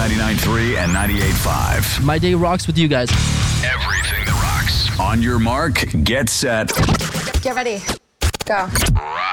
99.3 and 98.5. My day rocks with you guys. Everything that rocks. On your mark, get set. Get ready. Go.